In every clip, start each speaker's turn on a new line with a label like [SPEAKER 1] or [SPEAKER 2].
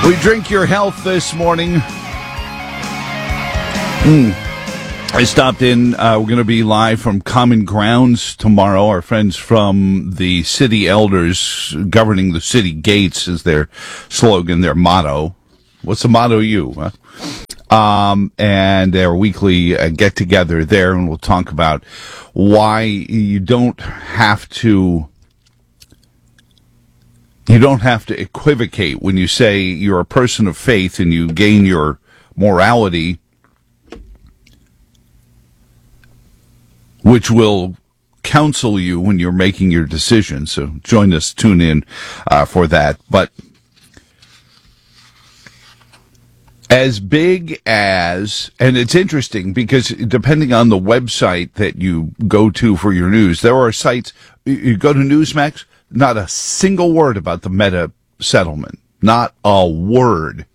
[SPEAKER 1] We drink your health this morning. I stopped in. We're going to be live from Common Grounds tomorrow. Our friends from the city elders governing the city gates is their slogan, their motto. What's the motto, you? Huh? And their weekly get-together there, and we'll talk about why you don't have to equivocate when you say you're a person of faith and you gain your morality, which will counsel you when you're making your decisions. So join us, tune in for that. But as big as, and it's interesting because depending on the website that you go to for your news, there are sites, you go to Newsmax, not a single word about the Meta settlement. Not a word.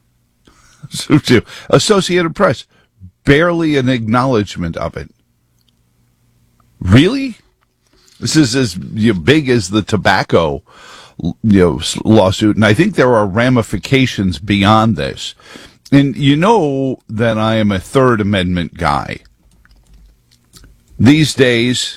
[SPEAKER 1] Associated Press, barely an acknowledgement of it. Really? This is as big as the tobacco lawsuit, and I think there are ramifications beyond this. And you know that I am a Third Amendment guy. These days,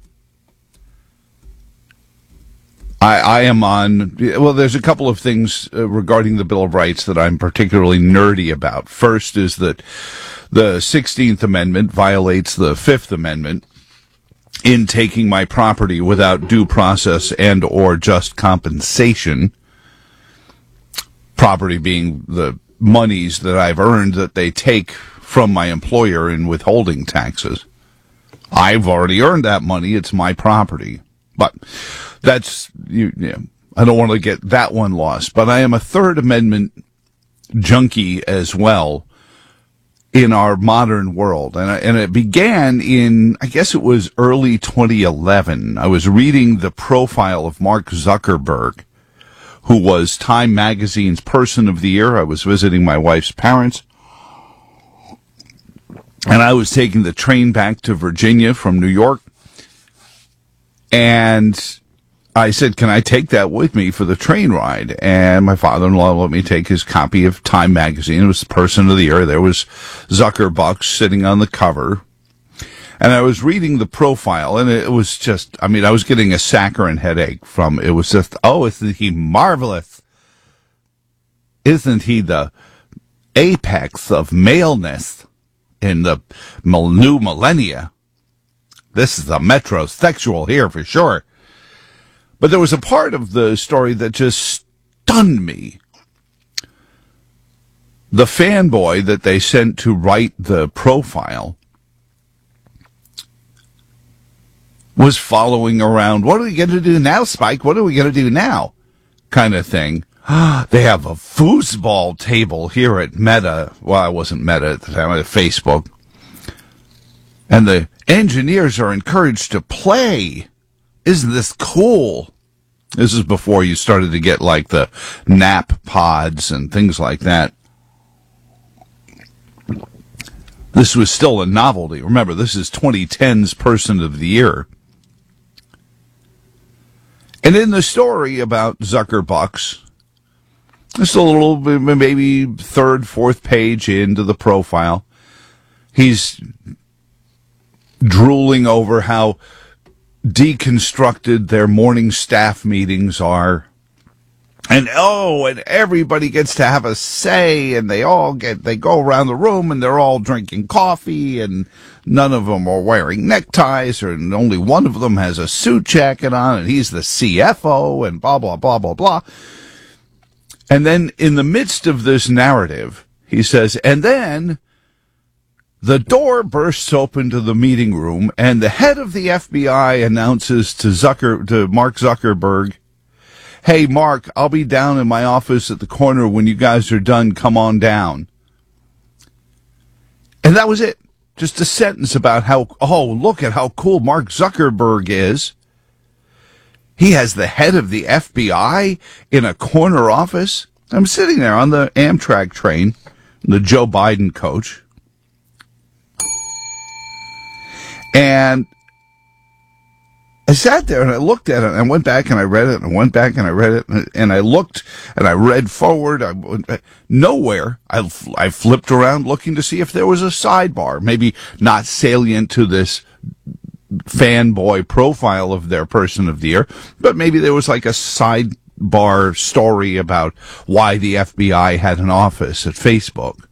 [SPEAKER 1] I am on, well, there's a couple of things regarding the Bill of Rights that I'm particularly nerdy about. First is that the 16th Amendment violates the 5th Amendment in taking my property without due process and or just compensation. Property being the monies that I've earned that they take from my employer in withholding taxes. I've already earned that money. It's my property. But that's, I don't want to get that one lost. But I am a Third Amendment junkie as well in our modern world. And it began in, I guess it was early 2011. I was reading the profile of Mark Zuckerberg, who was Time Magazine's Person of the Year. I was visiting my wife's parents. And I was taking the train back to Virginia from New York. And I said, can I take that with me for the train ride? And my father-in-law let me take his copy of Time Magazine. It was the Person of the Year. There was Zuckerbucks sitting on the cover. And I was reading the profile, and it was just, I was getting a saccharine headache from, it was just, oh, isn't he marvelous? Isn't he the apex of maleness in the new millennia? This is a metrosexual here for sure. But there was a part of the story that just stunned me. The fanboy that they sent to write the profile was following around, what are we going to do now, Spike? What are we going to do now? Kind of thing. They have a foosball table here at Meta. Well, I wasn't Meta at the time, I was Facebook. And the engineers are encouraged to play. Isn't this cool? This is before you started to get like the nap pods and things like that. This was still a novelty. Remember, this is 2010's Person of the Year. And in the story about Zuckerbucks, just a little bit, maybe third, fourth page into the profile, he's drooling over how deconstructed their morning staff meetings are. And everybody gets to have a say, and they go around the room and they're all drinking coffee, and none of them are wearing neckties, and only one of them has a suit jacket on, and he's the CFO, and blah, blah, blah, blah, blah. And then in the midst of this narrative, he says, and then the door bursts open to the meeting room, and the head of the FBI announces to Mark Zuckerberg, hey, Mark, I'll be down in my office at the corner when you guys are done. Come on down. And that was it. Just a sentence about look at how cool Mark Zuckerberg is. He has the head of the FBI in a corner office. I'm sitting there on the Amtrak train, the Joe Biden coach. And I sat there and I looked at it and I went back and I read it and I went back and I read it and I looked and I read forward. Nowhere. I flipped around looking to see if there was a sidebar, maybe not salient to this fanboy profile of their person of the year, but maybe there was like a sidebar story about why the FBI had an office at Facebook.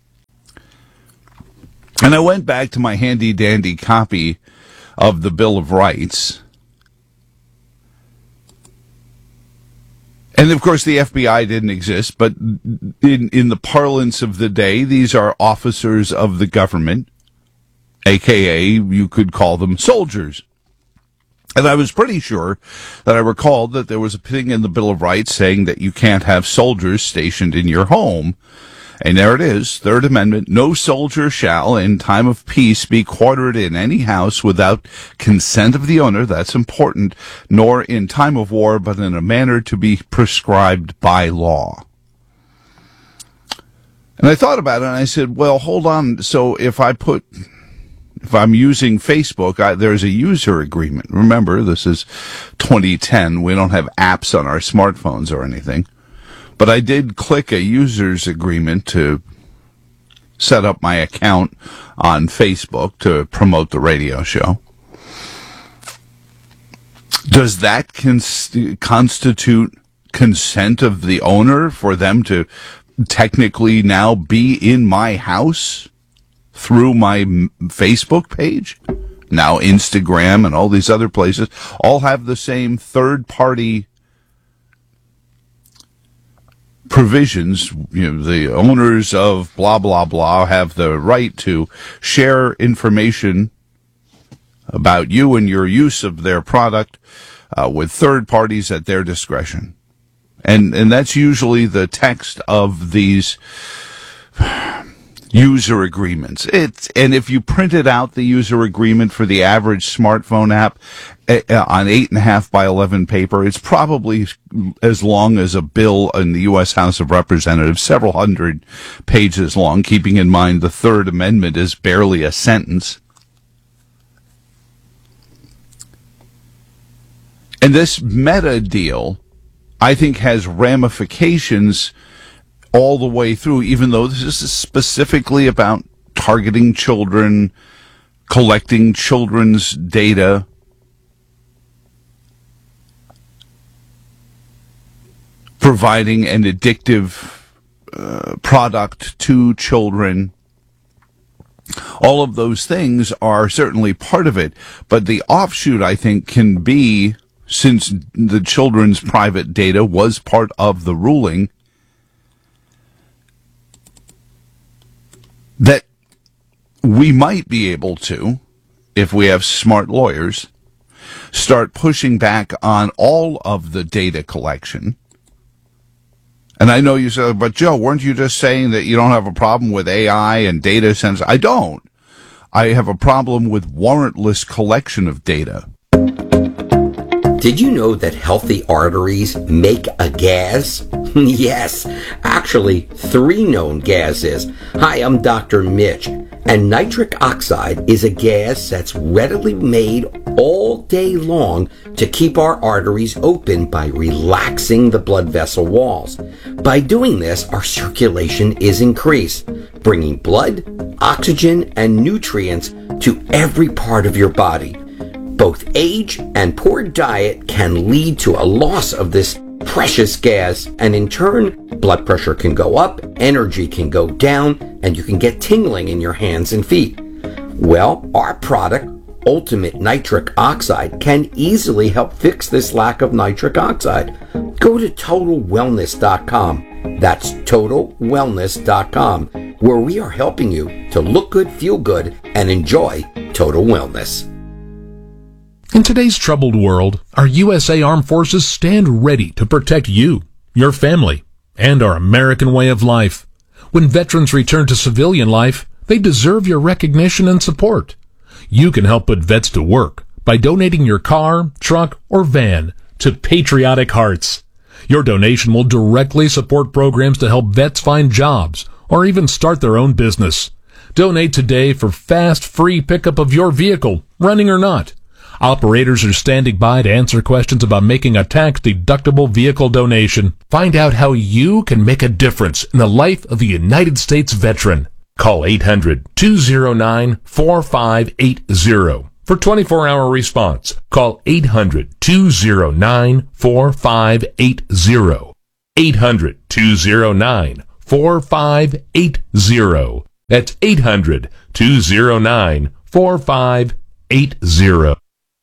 [SPEAKER 1] And I went back to my handy dandy copy of the Bill of Rights. And of course the FBI didn't exist, but in the parlance of the day, these are officers of the government, aka you could call them soldiers. And I was pretty sure that I recalled that there was a thing in the Bill of Rights saying that you can't have soldiers stationed in your home. And there it is, Third Amendment, no soldier shall in time of peace be quartered in any house without consent of the owner, that's important, nor in time of war, but in a manner to be prescribed by law. And I thought about it and I said, well, hold on, so if I'm using Facebook, there's a user agreement. Remember, this is 2010, we don't have apps on our smartphones or anything. But I did click a user's agreement to set up my account on Facebook to promote the radio show. Does that constitute consent of the owner for them to technically now be in my house through my Facebook page? Now Instagram and all these other places all have the same third-party provisions. You know, the owners of blah, blah, blah have the right to share information about you and your use of their product with third parties at their discretion. And that's usually the text of these user agreements. And if you printed out the user agreement for the average smartphone app on 8.5 by 11 paper, it's probably as long as a bill in the U.S. House of Representatives, several hundred pages long, keeping in mind the Third Amendment is barely a sentence. And this meta deal, I think, has ramifications all the way through, even though this is specifically about targeting children, collecting children's data. Providing an addictive product to children. All of those things are certainly part of it, but the offshoot, I think, can be, since the children's private data was part of the ruling, that we might be able to, if we have smart lawyers, start pushing back on all of the data collection. And I know you said, but Joe, weren't you just saying that you don't have a problem with AI and data sense? I don't. I have a problem with warrantless collection of data.
[SPEAKER 2] Did you know that healthy arteries make a gas? Yes, actually 3 known gases. Hi, I'm Dr. Mitch, and nitric oxide is a gas that's readily made all day long to keep our arteries open by relaxing the blood vessel walls. By doing this, our circulation is increased, bringing blood, oxygen, and nutrients to every part of your body. Both age and poor diet can lead to a loss of this precious gas, and in turn, blood pressure can go up, energy can go down, and you can get tingling in your hands and feet. Well, our product, Ultimate Nitric Oxide, can easily help fix this lack of nitric oxide. Go to TotalWellness.com. That's TotalWellness.com, where we are helping you to look good, feel good, and enjoy total wellness.
[SPEAKER 3] In today's troubled world, our USA Armed Forces stand ready to protect you, your family, and our American way of life. When veterans return to civilian life, they deserve your recognition and support. You can help put vets to work by donating your car, truck, or van to Patriotic Hearts. Your donation will directly support programs to help vets find jobs or even start their own business. Donate today for fast, free pickup of your vehicle, running or not. Operators are standing by to answer questions about making a tax-deductible vehicle donation. Find out how you can make a difference in the life of a United States veteran. Call 800-209-4580 for 24-hour response. Call 800-209-4580. 800-209-4580. That's 800-209-4580.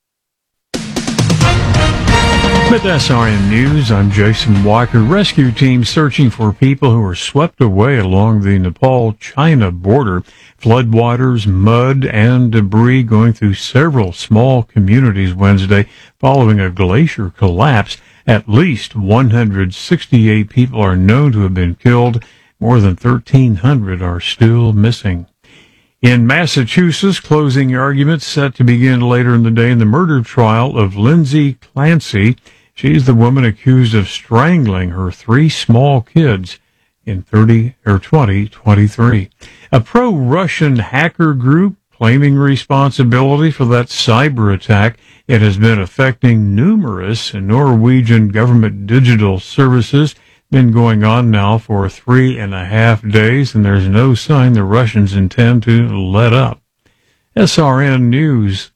[SPEAKER 4] With SRN News, I'm Jason Walker. Rescue teams searching for people who were swept away along the Nepal-China border. Floodwaters, mud, and debris going through several small communities Wednesday following a glacier collapse. At least 168 people are known to have been killed. More than 1,300 are still missing. In Massachusetts, closing arguments set to begin later in the day in the murder trial of Lindsay Clancy. She's the woman accused of strangling her 3 small kids in 2023. A pro-Russian hacker group claiming responsibility for that cyber attack. It has been affecting numerous Norwegian government digital services. Been going on now for 3.5 days, and there's no sign the Russians intend to let up. SRN News.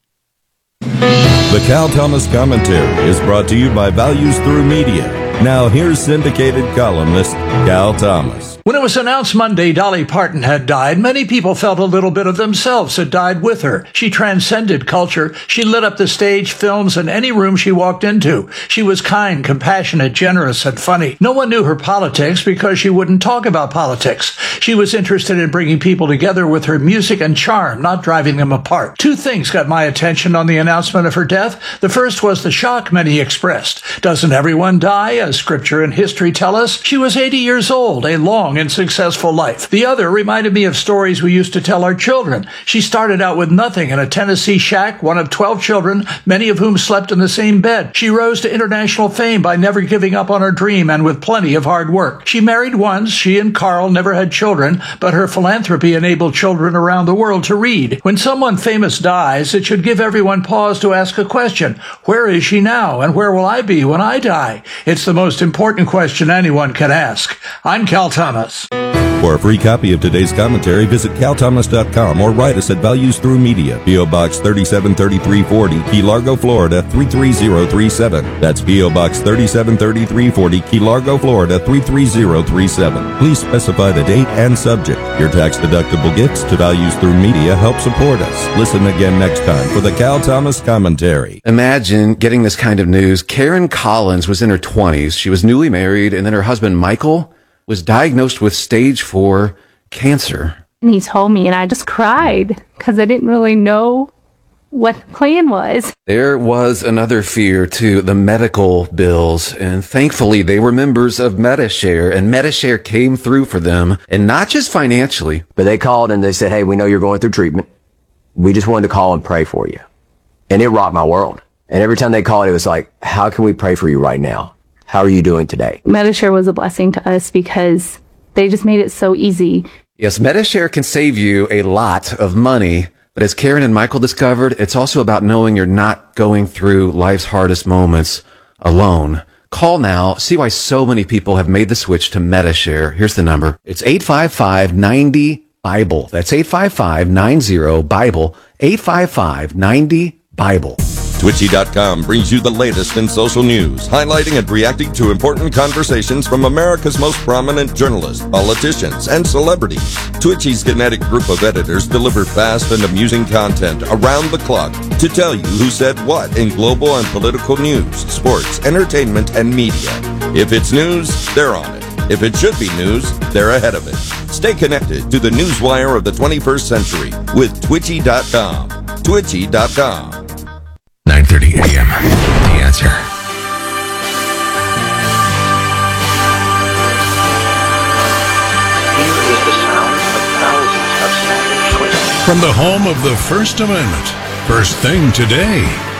[SPEAKER 5] The Cal Thomas Commentary is brought to you by Values Through Media. Now here's syndicated columnist Cal Thomas.
[SPEAKER 6] When it was announced Monday Dolly Parton had died, many people felt a little bit of themselves had died with her. She transcended culture. She lit up the stage, films, and any room she walked into. She was kind, compassionate, generous, and funny. No one knew her politics because she wouldn't talk about politics. She was interested in bringing people together with her music and charm, not driving them apart. 2 things got my attention on the announcement of her death. The first was the shock many expressed. Doesn't everyone die, as scripture and history tell us? She was 80 years old, a long and successful life. The other reminded me of stories we used to tell our children. She started out with nothing in a Tennessee shack, one of 12 children, many of whom slept in the same bed. She rose to international fame by never giving up on her dream and with plenty of hard work. She married once. She and Carl never had children, but her philanthropy enabled children around the world to read. When someone famous dies, it should give everyone pause to ask a question. Where is she now, and where will I be when I die? It's the most important question anyone can ask. I'm Cal Thomas.
[SPEAKER 5] For a free copy of today's commentary, visit calthomas.com or write us at Values Through Media, P.O. Box 373340, Key Largo, Florida 33037. That's P.O. Box 373340, Key Largo, Florida 33037. Please specify the date and subject. Your tax-deductible gifts to Values Through Media help support us. Listen again next time for the Cal Thomas Commentary.
[SPEAKER 7] Imagine getting this kind of news. Karen Collins was in her 20s. She was newly married, and then her husband, Michael, was diagnosed with stage 4 cancer.
[SPEAKER 8] And he told me, and I just cried because I didn't really know what the plan was.
[SPEAKER 7] There was another fear, too, the medical bills. And thankfully, they were members of Medi-Share, and Medi-Share came through for them, and not just financially.
[SPEAKER 9] But they called and they said, hey, we know you're going through treatment. We just wanted to call and pray for you. And it rocked my world. And every time they called, it was like, how can we pray for you right now? How are you doing today?
[SPEAKER 8] Medi-Share was a blessing to us because they just made it so easy.
[SPEAKER 7] Yes, Medi-Share can save you a lot of money, but as Karen and Michael discovered, it's also about knowing you're not going through life's hardest moments alone. Call now. See why so many people have made the switch to Medi-Share. Here's the number. It's 855-90-BIBLE. That's 855-90-BIBLE. 855-90-BIBLE.
[SPEAKER 5] Twitchy.com brings you the latest in social news, highlighting and reacting to important conversations from America's most prominent journalists, politicians, and celebrities. Twitchy's kinetic group of editors deliver fast and amusing content around the clock to tell you who said what in global and political news, sports, entertainment, and media. If it's news, they're on it. If it should be news, they're ahead of it. Stay connected to the newswire of the 21st century with Twitchy.com. Twitchy.com.
[SPEAKER 10] 9:30 a.m. The Answer.
[SPEAKER 11] Here is the sound of thousands of Spanish women.
[SPEAKER 3] From the home of the First Amendment, first thing today.